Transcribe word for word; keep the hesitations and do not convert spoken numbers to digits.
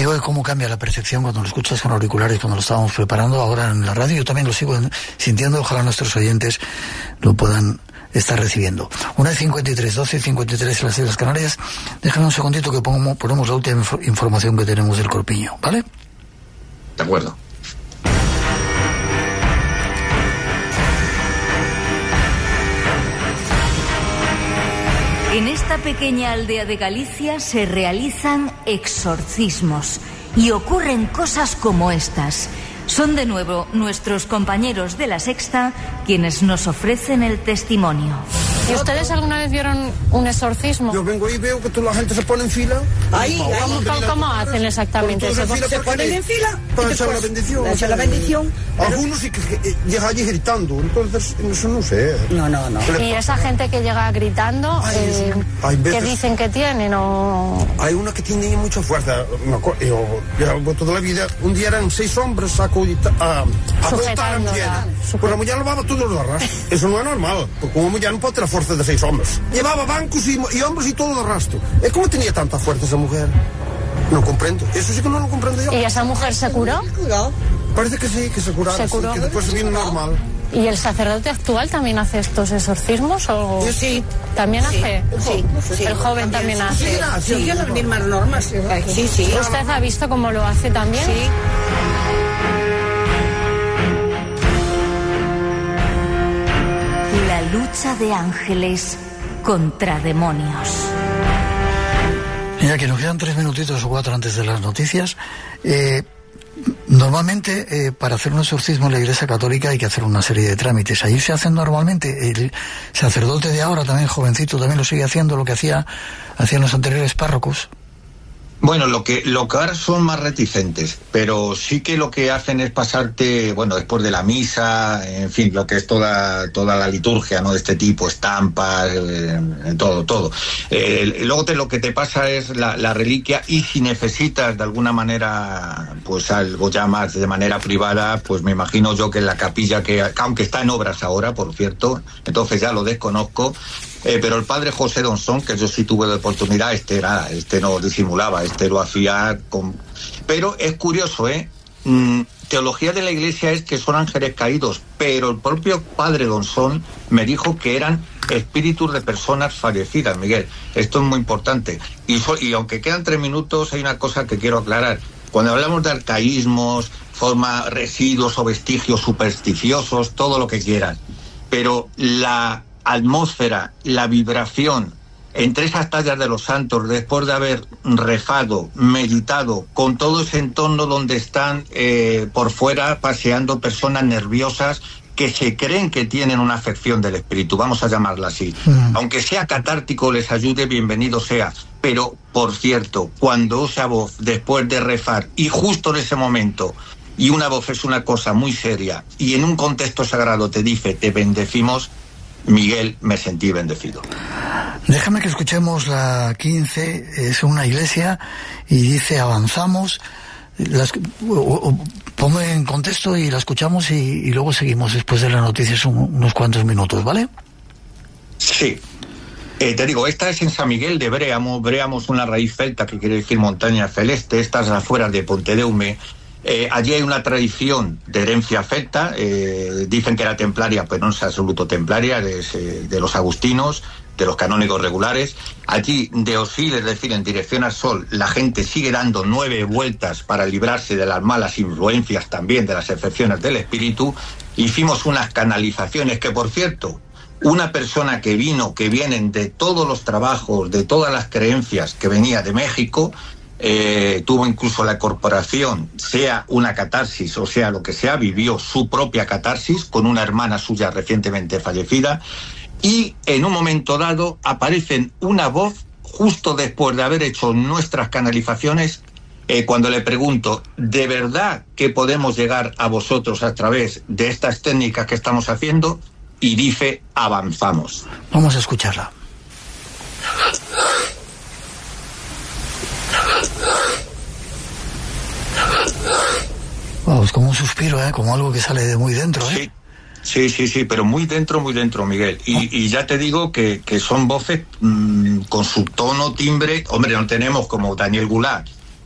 digo de cómo cambia la percepción cuando lo escuchas con auriculares, cuando lo estábamos preparando ahora en la radio. Yo también lo sigo sintiendo, ojalá nuestros oyentes lo puedan estar recibiendo. Una de cincuenta y tres, doce cincuenta y tres en las Islas Canarias. Déjame un segundito que ponemos, ponemos la última inf- información que tenemos del Corpiño, ¿vale? De acuerdo. En esta pequeña aldea de Galicia se realizan exorcismos y ocurren cosas como estas. Son de nuevo nuestros compañeros de La Sexta quienes nos ofrecen el testimonio. ¿Y ustedes alguna vez vieron un exorcismo? Yo vengo y veo que toda la gente se pone en fila. Ahí, ahí. ¿Cómo, cómo, ¿Cómo hacen exactamente? ¿Se, fila se ponen en fila? Para echar la bendición. Echar la bendición. Algunos sí que, que llega allí gritando, entonces eso no sé. No, no, no. Y esa gente que llega gritando, Ay, eh, hay veces, ¿qué dicen que tienen? O... Hay una que tiene mucha fuerza. Yo, yo toda la vida, un día eran seis hombres a, a, a voltar a mujer. Pues la mujer levaba todos los arrastros. Eso no es normal, porque una mujer no puede tener fuerza de seis hombres. Llevaba bancos y, y hombres y todo de arrastro. ¿Cómo tenía tanta fuerza esa mujer? No comprendo. Eso sí que no lo comprendo yo. ¿Y esa mujer se curó? Parece que sí, que se curó. ¿Se curó? Sí, que después vino normal. ¿Y el sacerdote actual también hace estos exorcismos? O... Sí. ¿También sí, hace? Sí, sí. El joven también, también hace. Sí, sigue las mismas normas. Sí, sí. ¿Usted ha visto cómo lo hace también? Sí. La lucha de ángeles contra demonios. Mira, que nos quedan tres minutitos o cuatro antes de las noticias. Eh, normalmente, eh, para hacer un exorcismo en la Iglesia Católica hay que hacer una serie de trámites. Allí se hacen normalmente. El sacerdote de ahora, también jovencito, también lo sigue haciendo, lo que hacía hacían los anteriores párrocos. Bueno, lo que, lo que ahora son más reticentes, pero sí que lo que hacen es pasarte, bueno, después de la misa, en fin, lo que es toda toda la liturgia, ¿no? De este tipo, estampas, eh, todo, todo. Eh, luego te, lo que te pasa es la, la reliquia, y si necesitas de alguna manera, pues algo ya más de manera privada, pues me imagino yo que en la capilla, que aunque está en obras ahora, por cierto, entonces ya lo desconozco. Eh, pero el padre José Donsón, que yo sí tuve la oportunidad, este era, este no disimulaba, este lo hacía con... Pero es curioso, ¿eh? Mm, teología de la Iglesia es que son ángeles caídos, pero el propio padre Donsón me dijo que eran espíritus de personas fallecidas, Miguel. Esto es muy importante. Y, so, y aunque quedan tres minutos, hay una cosa que quiero aclarar. Cuando hablamos de arcaísmos, forma, residuos o vestigios supersticiosos, todo lo que quieran, pero la atmósfera, la vibración entre esas tallas de los santos, después de haber rezado, meditado, con todo ese entorno donde están eh, por fuera paseando personas nerviosas que se creen que tienen una afección del espíritu, vamos a llamarla así. Mm. Aunque sea catártico, les ayude, bienvenido sea. Pero, por cierto, cuando esa voz, después de rezar, y justo en ese momento, y una voz es una cosa muy seria, y en un contexto sagrado te dice, te bendecimos, Miguel, me sentí bendecido. Déjame que escuchemos la quince, es una iglesia, y dice, avanzamos, las, o, o, ponme en contexto y la escuchamos y, y luego seguimos después de las noticias un, unos cuantos minutos, ¿vale? Sí. Eh, te digo, esta es en San Miguel de Bréamo, Bréamo es una raíz celta que quiere decir montaña celeste, estas afueras de Pontedeume. Eh, allí hay una tradición de herencia celta, eh, dicen que era templaria, pero no es absoluto templaria, es eh, de los agustinos, de los canónigos regulares. Allí, de Osil, es decir, en dirección al sol, la gente sigue dando nueve vueltas para librarse de las malas influencias, también de las afecciones del espíritu. Hicimos unas canalizaciones que, por cierto, una persona que vino, que vienen de todos los trabajos, de todas las creencias, que venía de México, Eh, tuvo incluso la corporación, sea una catarsis o sea lo que sea, vivió su propia catarsis con una hermana suya recientemente fallecida, y en un momento dado aparecen una voz justo después de haber hecho nuestras canalizaciones, eh, cuando le pregunto, ¿de verdad que podemos llegar a vosotros a través de estas técnicas que estamos haciendo? Y dice, avanzamos. Vamos a escucharla. Wow, es como un suspiro, ¿eh? Como algo que sale de muy dentro, ¿eh? Sí, sí, sí, sí, pero muy dentro, muy dentro, Miguel. Y, oh. y ya te digo que, que son voces mmm, con su tono, timbre. Hombre, no tenemos como Daniel Goulart,